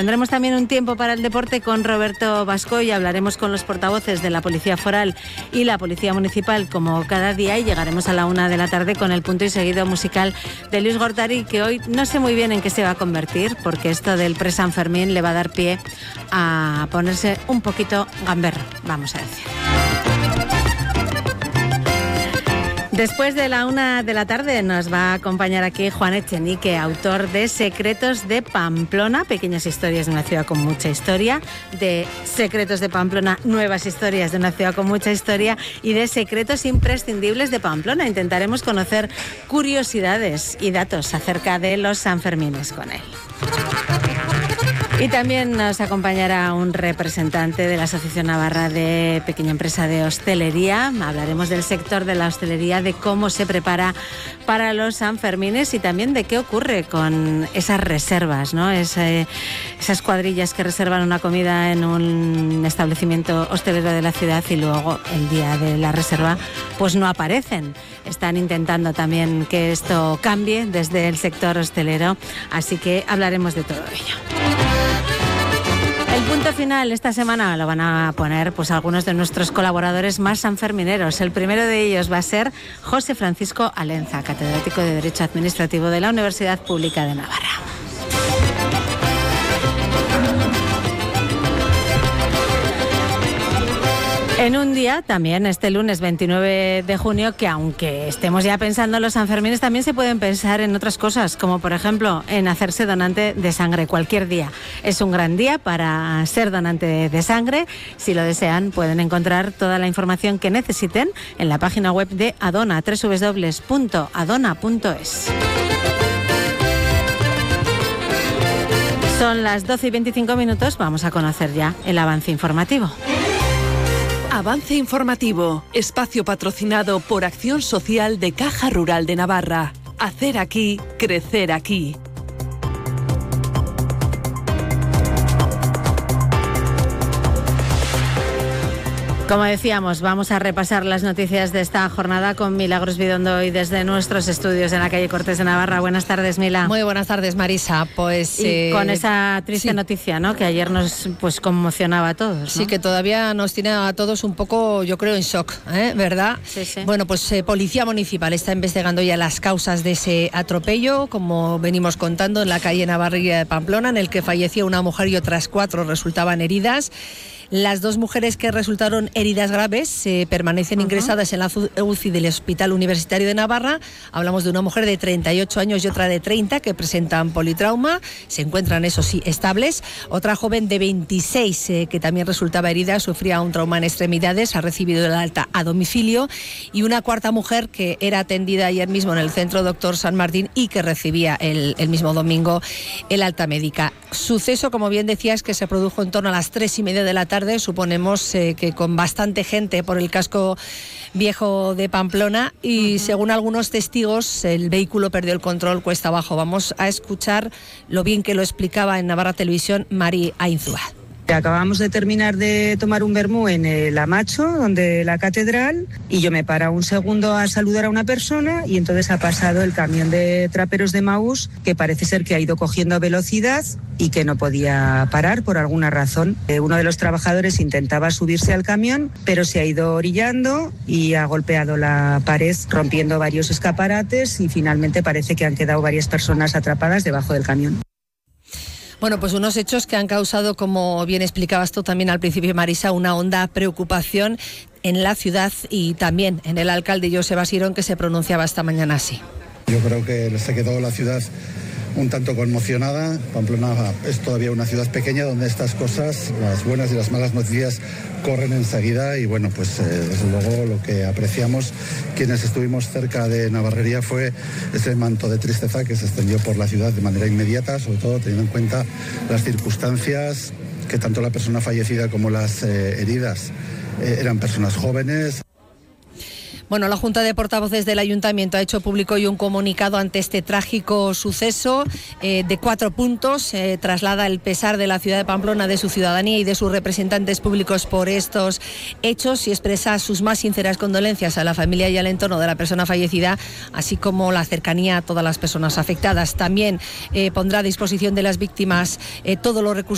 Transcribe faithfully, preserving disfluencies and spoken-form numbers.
Tendremos también un tiempo para el deporte con Roberto Basco y hablaremos con los portavoces de la Policía Foral y la Policía Municipal como cada día, y llegaremos a la una de la tarde con el punto y seguido musical de Luis Gortari, que hoy no sé muy bien en qué se va a convertir, porque esto del pre-San Fermín le va a dar pie a ponerse un poquito gamberro, vamos a decir. Después de la una de la tarde nos va a acompañar aquí Juan Echenique, autor de Secretos de Pamplona, pequeñas historias de una ciudad con mucha historia, de Secretos de Pamplona, nuevas historias de una ciudad con mucha historia, y de Secretos imprescindibles de Pamplona. Intentaremos conocer curiosidades y datos acerca de los Sanfermines con él. Y también nos acompañará un representante de la Asociación Navarra de Pequeña Empresa de Hostelería. Hablaremos del sector de la hostelería, de cómo se prepara para los Sanfermines y también de qué ocurre con esas reservas, ¿no? Es, eh, esas cuadrillas que reservan una comida en un establecimiento hostelero de la ciudad y luego el día de la reserva pues no aparecen. Están intentando también que esto cambie desde el sector hostelero, así que hablaremos de todo ello. El punto final esta semana lo van a poner pues algunos de nuestros colaboradores más sanfermineros. El primero de ellos va a ser José Francisco Alenza, catedrático de Derecho Administrativo de la Universidad Pública de Navarra. En un día, también este lunes veintinueve de junio, que aunque estemos ya pensando en los Sanfermines, también se pueden pensar en otras cosas, como por ejemplo en hacerse donante de sangre cualquier día. Es un gran día para ser donante de sangre. Si lo desean, pueden encontrar toda la información que necesiten en la página web de Adona, doble u doble u doble u punto adona punto es. Son las doce y veinticinco minutos, vamos a conocer ya el avance informativo. Avance informativo, espacio patrocinado por Acción Social de Caja Rural de Navarra. Hacer aquí, crecer aquí. Como decíamos, vamos a repasar las noticias de esta jornada con Milagros Bidondo y desde nuestros estudios en la calle Cortes de Navarra. Buenas tardes, Mila. Muy buenas tardes, Marisa. Pues y eh, con esa triste sí. noticia, ¿no? Que ayer nos pues conmocionaba a todos, ¿no? Sí, que todavía nos tiene a todos un poco, yo creo, en shock, ¿eh? ¿Verdad? Sí, sí. Bueno, pues eh, Policía Municipal está investigando ya las causas de ese atropello, como venimos contando, en la calle Navarrilla de Pamplona, en el que falleció una mujer y otras cuatro resultaban heridas. Las dos mujeres que resultaron heridas graves eh, permanecen uh-huh. ingresadas en la U C I del Hospital Universitario de Navarra. Hablamos de una mujer de treinta y ocho años y otra de treinta que presentan politrauma. Se encuentran, eso sí, estables. Otra joven de veintiséis eh, que también resultaba herida, sufría un trauma en extremidades, ha recibido el alta a domicilio. Y una cuarta mujer que era atendida ayer mismo en el Centro Doctor San Martín y que recibía el, el mismo domingo el alta médica. Suceso, como bien decías, que se produjo en torno a las tres y media de la tarde. Suponemos eh, que con bastante gente por el casco viejo de Pamplona y uh-huh. según algunos testigos el vehículo perdió el control cuesta abajo. Vamos a escuchar lo bien que lo explicaba en Navarra Televisión Mari Ainzúa. Acabamos de terminar de tomar un vermú en el Amacho, donde la catedral, y yo me paro un segundo a saludar a una persona y entonces ha pasado el camión de traperos de Maús, que parece ser que ha ido cogiendo velocidad y que no podía parar por alguna razón. Eh, uno de los trabajadores intentaba subirse al camión, pero se ha ido orillando y ha golpeado la pared, rompiendo varios escaparates, y finalmente parece que han quedado varias personas atrapadas debajo del camión. Bueno, pues unos hechos que han causado, como bien explicabas tú también al principio, Marisa, una honda preocupación en la ciudad y también en el alcalde José Basirón, que se pronunciaba esta mañana así. Yo creo que se quedó la ciudad un tanto conmocionada. Pamplona es todavía una ciudad pequeña donde estas cosas, las buenas y las malas noticias, corren enseguida, y bueno, pues eh, desde luego lo que apreciamos quienes estuvimos cerca de Navarrería fue ese manto de tristeza que se extendió por la ciudad de manera inmediata, sobre todo teniendo en cuenta las circunstancias, que tanto la persona fallecida como las eh, heridas eh, eran personas jóvenes. Bueno, la Junta de Portavoces del Ayuntamiento ha hecho público hoy un comunicado ante este trágico suceso eh, de cuatro puntos. Eh, traslada el pesar de la ciudad de Pamplona, de su ciudadanía y de sus representantes públicos por estos hechos y expresa sus más sinceras condolencias a la familia y al entorno de la persona fallecida, así como la cercanía a todas las personas afectadas. También eh, pondrá a disposición de las víctimas eh, todos los recursos